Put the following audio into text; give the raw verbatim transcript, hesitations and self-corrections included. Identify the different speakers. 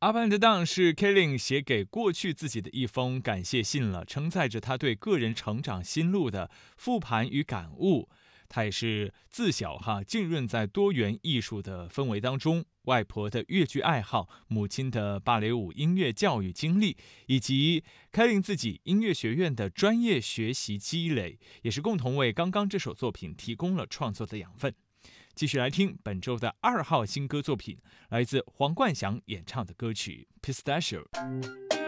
Speaker 1: Up and Down 是 Kaylin 写给过去自己的一封感谢信了，承载着他对个人成长心路的复盘与感悟。他也是自小哈浸润在多元艺术的氛围当中，外婆的越剧爱好，母亲的芭蕾舞音乐教育经历，以及Kaylin自己音乐学院的专业学习积累，也是共同为刚刚这首作品提供了创作的养分。继续来听本周的二号新歌作品，来自黄冠翔演唱的歌曲《Pistachio》。